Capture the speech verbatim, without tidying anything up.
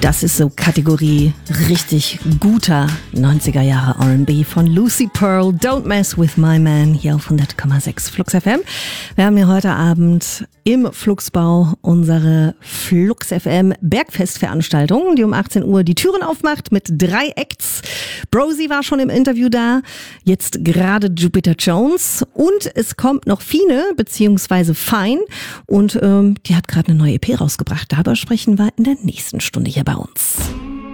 Das ist so Kategorie richtig guter neunziger Jahre R and B von Lucy Pearl. Don't Mess With My Man hier auf hundert Komma sechs Flux F M. Wir haben hier heute Abend im Fluxbau unsere Flux F M Bergfestveranstaltung, die um achtzehn Uhr die Türen aufmacht mit drei Acts. Brosi war schon im Interview da, jetzt gerade Jupiter Jones und es kommt noch Fine beziehungsweise Fine und ähm, die hat gerade eine neue E P rausgebracht. Darüber sprechen wir in der nächsten Stunde hier bei uns.